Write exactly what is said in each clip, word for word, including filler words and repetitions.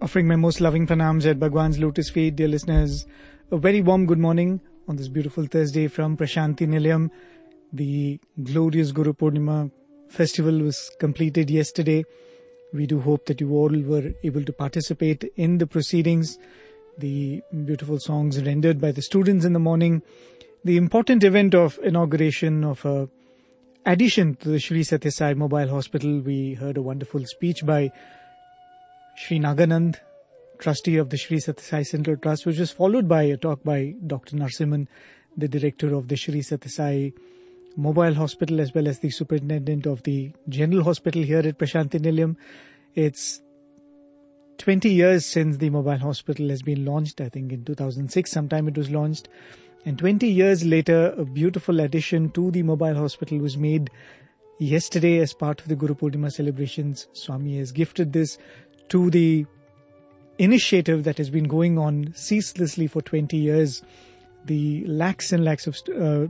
Offering my most loving pranams at Bhagwan's lotus feet, dear listeners. A very warm good morning on this beautiful Thursday from Prashanti Nilayam. The glorious Guru Purnima festival was completed yesterday. We do hope that you all were able to participate in the proceedings. The beautiful songs rendered by the students in the morning. The important event of inauguration of a addition to the Sri Sathya Sai Mobile Hospital. We heard a wonderful speech by Sri Naganand, trustee of the Sri Sathya Sai Central Trust, which was followed by a talk by Doctor Narasimhan, the director of the Sri Sathya Sai Mobile Hospital, as well as the superintendent of the General Hospital here at Prashanti Nilayam. It's twenty years since the mobile hospital has been launched. I think in two thousand six sometime it was launched. And twenty years later, a beautiful addition to the mobile hospital was made yesterday as part of the Guru Purnima celebrations. Swami has gifted this to the initiative that has been going on ceaselessly for twenty years. The lakhs and lakhs of uh,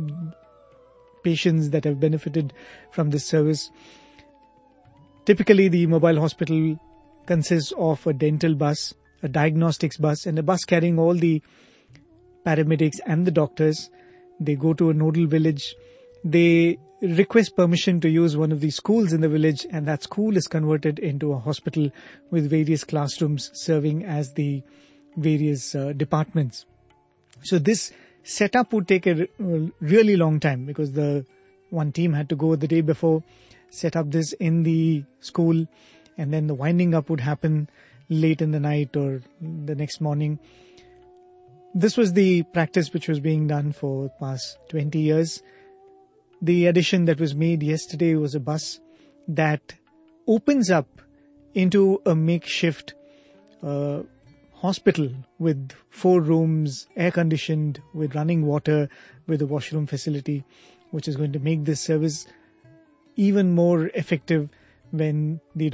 patients that have benefited from this service. Typically, the mobile hospital consists of a dental bus, a diagnostics bus, and a bus carrying all the paramedics and the doctors. They go to a nodal village. They request permission to use one of the schools in the village, and that school is converted into a hospital with various classrooms serving as the various uh, departments. So this setup would take a really long time because the one team had to go the day before, set up this in the school, and then the winding up would happen late in the night or the next morning. This was the practice which was being done for the past twenty years. The addition that was made yesterday was a bus that opens up into a makeshift uh, hospital with four rooms, air-conditioned, with running water, with a washroom facility, which is going to make this service even more effective when the